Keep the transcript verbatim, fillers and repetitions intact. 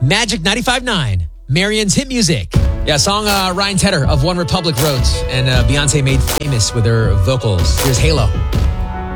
Magic ninety-five point nine, Marion's hit music. Yeah, song uh, Ryan Tedder of One Republic wrote and uh, Beyonce made famous with her vocals. Here's Halo.